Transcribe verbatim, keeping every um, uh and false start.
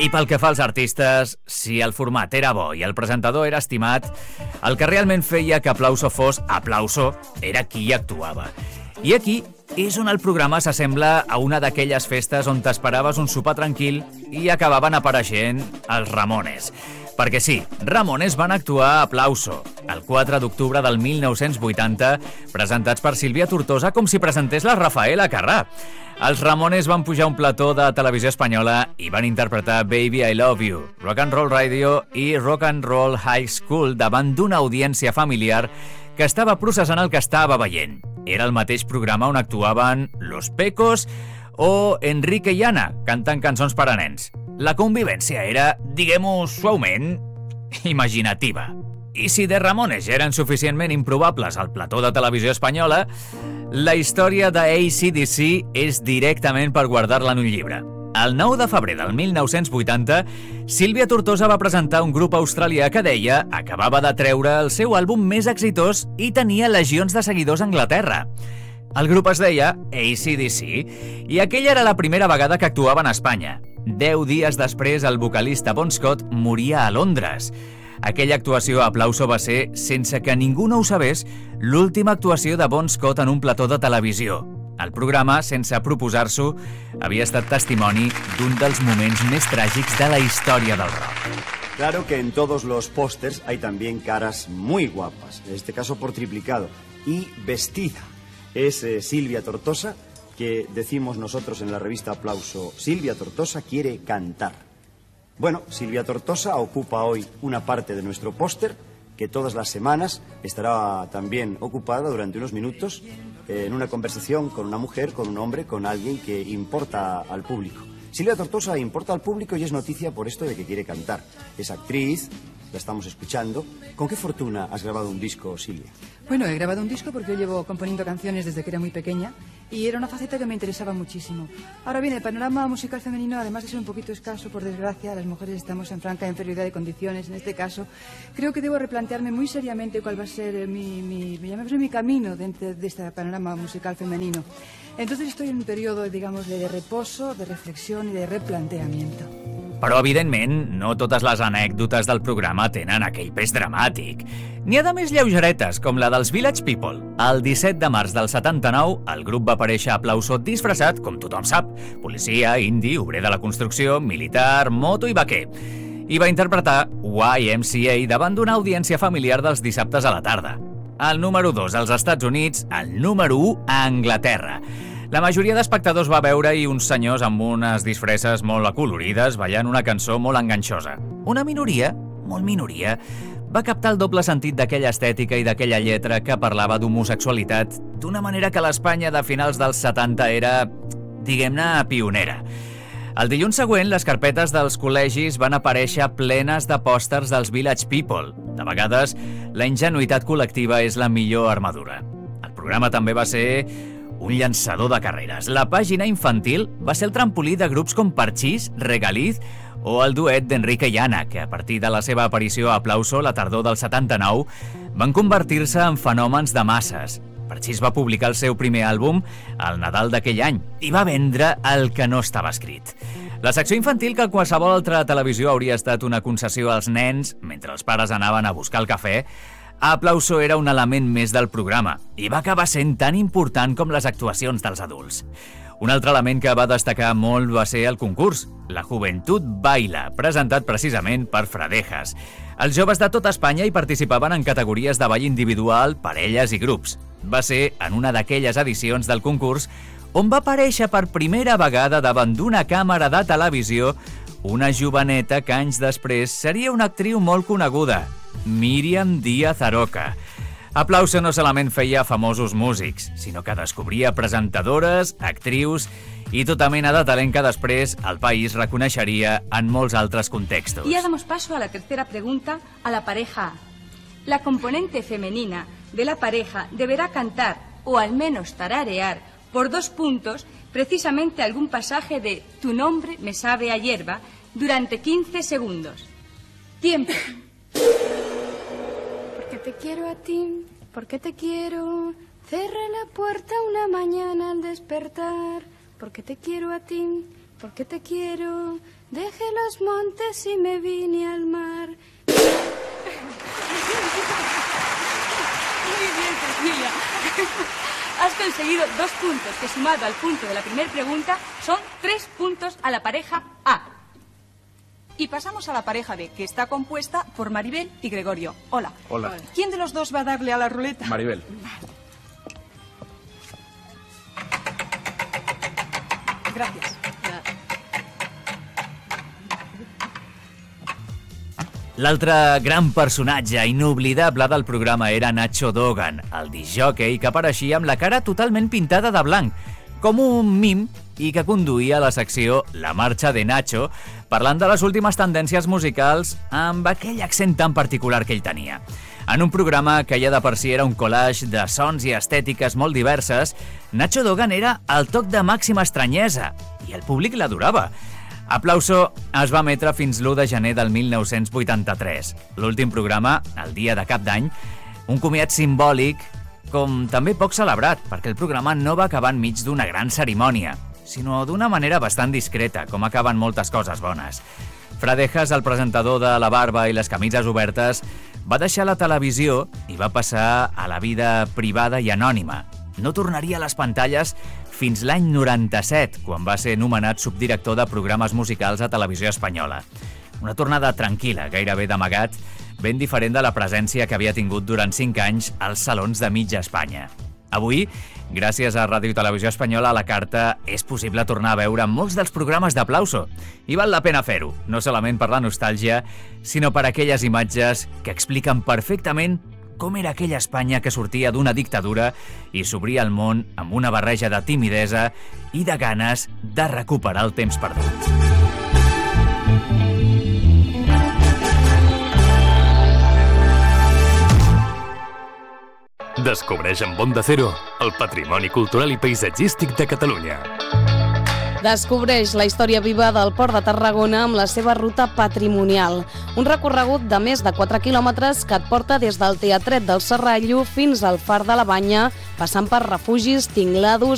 I pel que fa als artistes, si el format era bo i el presentador era estimat, el que realment feia que Aplauso fos Aplauso era qui hi actuava. I aquí és on el programa s'assembla a una d'aquelles festes on t'esperaves un sopar tranquil i acabaven apareixent els Ramones. Perquè sí, Ramones van actuar a Aplauso, el quatre d'octubre del mil nou-cents vuitanta, presentats per Sílvia Tortosa com si presentés la Rafaela Carrà. Els Ramones van pujar un plató de televisió espanyola i van interpretar Baby I Love You, Rock and Roll Radio i Rock and Roll High School davant d'una audiència familiar que estava processant el que estava veient. Era el mateix programa on actuaven Los Pecos o Enrique i Ana, cantant cançons per a nens. La convivència era, diguem-ho suaument, imaginativa. I si The Ramones eren suficientment improbables al plató de televisió espanyola, la història de A C D C és directament per guardar-la en un llibre. El nou de febrer del mil nou-cents vuitanta, Sílvia Tortosa va presentar un grup australià que deia acabava de treure el seu àlbum més exitós i tenia legions de seguidors a Anglaterra. El grup es deia A C D C i aquella era la primera vegada que actuaven a Espanya. Deu dies després, el vocalista Bon Scott moria a Londres. Aquella actuació a Aplauso va ser, sense que ningú no ho sabés, l'última actuació de Bon Scott en un plató de televisió. El programa, sense proposar-s'ho, havia estat testimoni d'un dels moments més tràgics de la història del rock. Claro que en todos los pósters hay también caras muy guapas, en este caso por triplicado, y vestida. Es eh, Silvia Tortosa, que decimos nosotros en la revista Aplauso, Silvia Tortosa quiere cantar. Bueno, Silvia Tortosa ocupa hoy una parte de nuestro póster, que todas las semanas estará también ocupada durante unos minutos eh, en una conversación con una mujer, con un hombre, con alguien que importa al público. Silvia Tortosa importa al público y es noticia por esto de que quiere cantar. Es actriz, la estamos escuchando. ¿Con qué fortuna has grabado un disco, Silvia? Bueno, he grabado un disco porque yo llevo componiendo canciones desde que era muy pequeña y era una faceta que me interesaba muchísimo. Ahora bien, el panorama musical femenino, además de ser un poquito escaso, por desgracia, las mujeres estamos en franca inferioridad de condiciones. En este caso, creo que debo replantearme muy seriamente cuál va a ser mi, mi, mi, mi camino dentro de este panorama musical femenino. Entonces estoy en un periodo, digamos, de reposo, de reflexión y de replanteamiento. Però, evidentment, no totes les anècdotes del programa tenen aquell pes dramàtic. N'hi ha de més lleugeretes, com la dels Village People. El disset de març del setanta-nou, el grup va aparèixer a Aplauso disfressat, com tothom sap, policia, indi, obrer de la construcció, militar, moto i vaquer. I va interpretar Y M C A davant d'una audiència familiar dels dissabtes a la tarda. El número dos als Estats Units, el número u a Anglaterra. La majoria d'espectadors va veure i uns senyors amb unes disfresses molt acolorides ballant una cançó molt enganxosa. Una minoria, molt minoria, va captar el doble sentit d'aquella estètica i d'aquella lletra que parlava d'homosexualitat d'una manera que l'Espanya de finals dels setanta era, diguem-ne, pionera. El dilluns següent, les carpetes dels col·legis van aparèixer plenes de pòsters dels Village People. De vegades, la ingenuïtat col·lectiva és la millor armadura. El programa també va ser un llançador de carreres. La pàgina infantil va ser el trampolí de grups com Parchís, Regaliz o el duet d'Enrique i Ana, que a partir de la seva aparició a Aplauso la tardor del setanta-nou van convertir-se en fenòmens de masses. Parchís va publicar el seu primer àlbum al Nadal d'aquell any i va vendre el que no estava escrit. La secció infantil, que qualsevol altra televisió hauria estat una concessió als nens mentre els pares anaven a buscar el cafè, Aplauso era un element més del programa i va acabar sent tan important com les actuacions dels adults. Un altre element que va destacar molt va ser el concurs, La Juventud Baila, presentat precisament per Fradejas. Els joves de tota Espanya hi participaven en categories de ball individual, parelles i grups. Va ser en una d'aquelles edicions del concurs on va aparèixer per primera vegada davant d'una càmera de televisió una joveneta que anys després seria una actriu molt coneguda, Míriam Díaz Aroca. Aplauso no solament feia famosos músics, sinó que descobria presentadores, actrius i tota mena de talent que després el país reconeixeria en molts altres contextos. Y ya damos paso a la tercera pregunta, a la pareja A. La componente femenina de la pareja deberá cantar, o al menos tararear, por dos puntos, precisamente algún pasaje de Tu nombre me sabe a hierba durante quince segundos. Tiempo. Porque te quiero a ti, porque te quiero. Cerré la puerta una mañana al despertar. Porque te quiero a ti, ¿por qué te quiero? Dejé los montes y me vine al mar. Muy bien, Cecilia. Has conseguido dos puntos, que sumado al punto de la primera pregunta son tres puntos a la pareja A. Y pasamos a la pareja B, que está compuesta por Maribel y Gregorio. Hola. Hola. ¿Quién de los dos va a darle a la ruleta? Maribel. Gracias. L'altre gran personatge inoblidable del programa era Nacho Dogan, el discjòquei que apareixia amb la cara totalment pintada de blanc, com un mim, i que conduïa la secció La marxa de Nacho, parlant de les últimes tendències musicals amb aquell accent tan particular que ell tenia. En un programa que ja de per si era un collage de sons i estètiques molt diverses, Nacho Dogan era el toc de màxima estranyesa, i el públic l'adorava. Aplauso es va emetre fins l'u de gener del mil nou-cents vuitanta-tres. L'últim programa, el dia de cap d'any, un comiat simbòlic, com també poc celebrat, perquè el programa no va acabar enmig d'una gran cerimònia, sinó d'una manera bastant discreta, com acaben moltes coses bones. Fradejas, el presentador de La barba i les camises obertes, va deixar la televisió i va passar a la vida privada i anònima. No tornaria a les pantalles fins l'any noranta-set, quan va ser nomenat subdirector de programes musicals a Televisió Espanyola. Una tornada tranquil·la, gairebé d'amagat, ben diferent de la presència que havia tingut durant cinc anys als salons de mitja Espanya. Avui, gràcies a Ràdio i Televisió Espanyola, a la carta és possible tornar a veure molts dels programes d'Aplauso. I val la pena fer-ho, no solament per la nostàlgia, sinó per aquelles imatges que expliquen perfectament com era aquella Espanya que sortia d'una dictadura i s'obria al món amb una barreja de timidesa i de ganes de recuperar el temps perdut. Descobreix amb Onda Cero el patrimoni cultural i paisatgístic de Catalunya. Descobreix la història viva del Port de Tarragona amb la seva ruta patrimonial. Un recorregut de més de quatre quilòmetres que et porta des del Teatret del Serrallo fins al Far de la Banya, passant per refugis, tinglados